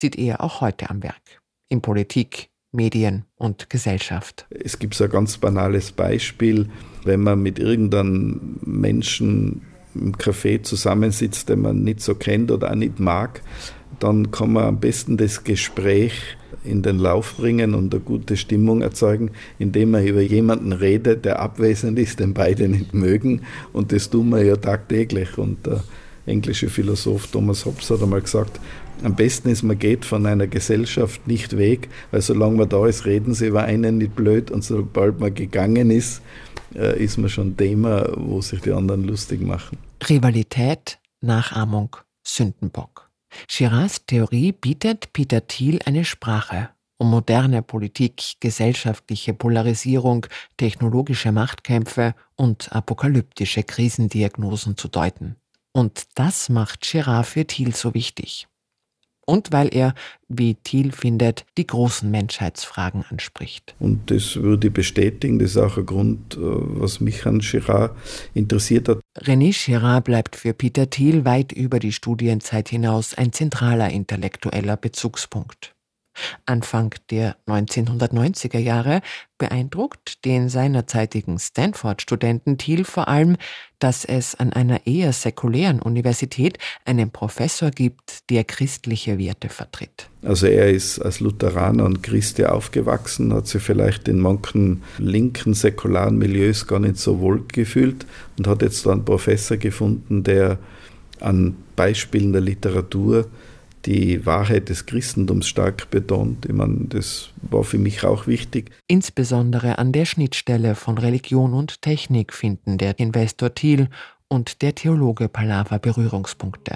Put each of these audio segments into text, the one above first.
sieht er auch heute am Werk. In Politik, Medien und Gesellschaft. Es gibt so ein ganz banales Beispiel, wenn man mit irgendeinem Menschen im Café zusammensitzt, den man nicht so kennt oder auch nicht mag, dann kann man am besten das Gespräch in den Lauf bringen und eine gute Stimmung erzeugen, indem man über jemanden redet, der abwesend ist, den beide nicht mögen. Und das tun wir ja tagtäglich. Und der englische Philosoph Thomas Hobbes hat einmal gesagt, am besten ist, man geht von einer Gesellschaft nicht weg, weil solange man da ist, reden sie über einen nicht blöd, und sobald man gegangen ist, ist man schon Thema, wo sich die anderen lustig machen. Rivalität, Nachahmung, Sündenbock. Girards Theorie bietet Peter Thiel eine Sprache, um moderne Politik, gesellschaftliche Polarisierung, technologische Machtkämpfe und apokalyptische Krisendiagnosen zu deuten. Und das macht Girard für Thiel so wichtig. Und weil er, wie Thiel findet, die großen Menschheitsfragen anspricht. Und das würde ich bestätigen, das ist auch ein Grund, was mich an Girard interessiert hat. René Girard bleibt für Peter Thiel weit über die Studienzeit hinaus ein zentraler intellektueller Bezugspunkt. Anfang der 1990er Jahre beeindruckt den seinerzeitigen Stanford-Studenten Thiel vor allem, dass es an einer eher säkulären Universität einen Professor gibt, der christliche Werte vertritt. Also er ist als Lutheraner und Christ aufgewachsen, hat sich vielleicht in manchen linken, säkularen Milieus gar nicht so wohl gefühlt und hat jetzt da einen Professor gefunden, der an Beispielen der Literatur die Wahrheit des Christentums stark betont. Ich meine, das war für mich auch wichtig. Insbesondere an der Schnittstelle von Religion und Technik finden der Investor Thiel und der Theologe Pallava Berührungspunkte.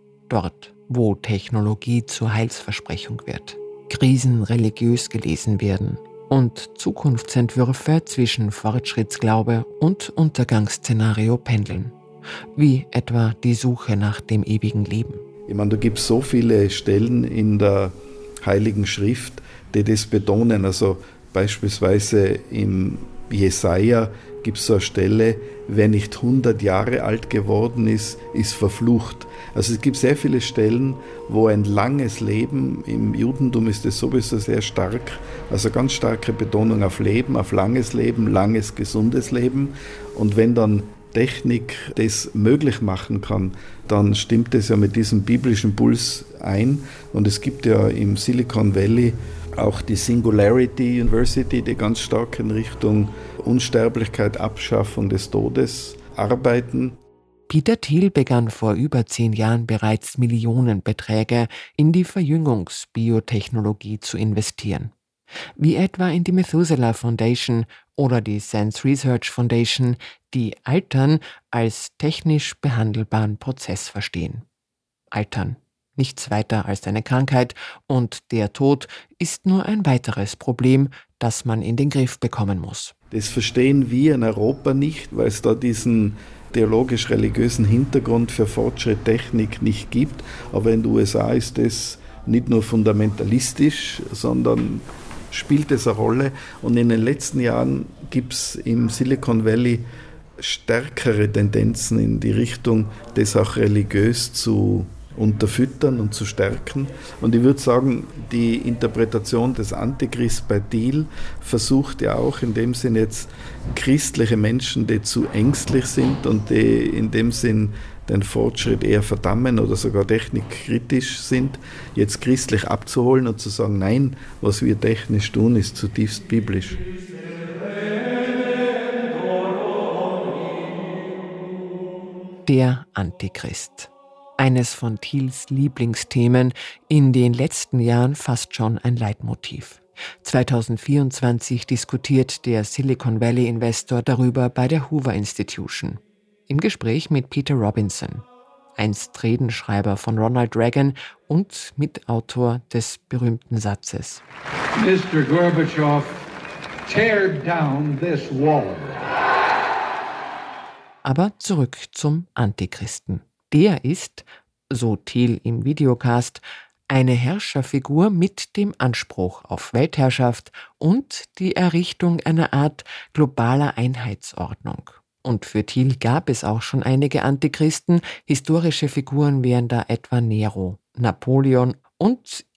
Dort, wo Technologie zur Heilsversprechung wird, Krisen religiös gelesen werden und Zukunftsentwürfe zwischen Fortschrittsglaube und Untergangsszenario pendeln, wie etwa die Suche nach dem ewigen Leben. Ich meine, da gibt es so viele Stellen in der Heiligen Schrift, die das betonen. Also beispielsweise im Jesaja gibt es so eine Stelle, wer nicht 100 Jahre alt geworden ist, ist verflucht. Also es gibt sehr viele Stellen, wo ein langes Leben, im Judentum ist das sowieso sehr stark, also ganz starke Betonung auf Leben, auf langes, gesundes Leben. Und wenn dann Technik das möglich machen kann, dann stimmt es ja mit diesem biblischen Puls ein. Und es gibt ja im Silicon Valley auch die Singularity University, die ganz stark in Richtung Unsterblichkeit, Abschaffung des Todes arbeiten. Peter Thiel begann vor über 10 Jahren bereits Millionenbeträge in die Verjüngungsbiotechnologie zu investieren. Wie etwa in die Methuselah Foundation oder die Sense Research Foundation, die Altern als technisch behandelbaren Prozess verstehen. Altern, nichts weiter als eine Krankheit, und der Tod ist nur ein weiteres Problem, das man in den Griff bekommen muss. Das verstehen wir in Europa nicht, weil es da diesen theologisch-religiösen Hintergrund für Fortschritt, Technik nicht gibt. Aber in den USA ist das nicht nur fundamentalistisch, sondern spielt es eine Rolle. Und in den letzten Jahren gibt es im Silicon Valley stärkere Tendenzen in die Richtung, das auch religiös zu unterfüttern und zu stärken. Und ich würde sagen, die Interpretation des Antichrist bei Thiel versucht ja auch in dem Sinn jetzt christliche Menschen, die zu ängstlich sind und die in dem Sinn den Fortschritt eher verdammen oder sogar technikkritisch sind, jetzt christlich abzuholen und zu sagen, nein, was wir technisch tun, ist zutiefst biblisch. Der Antichrist. Eines von Thiels Lieblingsthemen, in den letzten Jahren fast schon ein Leitmotiv. 2024 diskutiert der Silicon Valley Investor darüber bei der Hoover Institution. Im Gespräch mit Peter Robinson, einst Redenschreiber von Ronald Reagan und Mitautor des berühmten Satzes: Mr. Gorbatschow, tear down this wall. Aber zurück zum Antichristen. Der ist, so Thiel im Videocast, eine Herrscherfigur mit dem Anspruch auf Weltherrschaft und die Errichtung einer Art globaler Einheitsordnung. Und für Thiel gab es auch schon einige Antichristen. Historische Figuren wären da etwa Nero, Napoleon und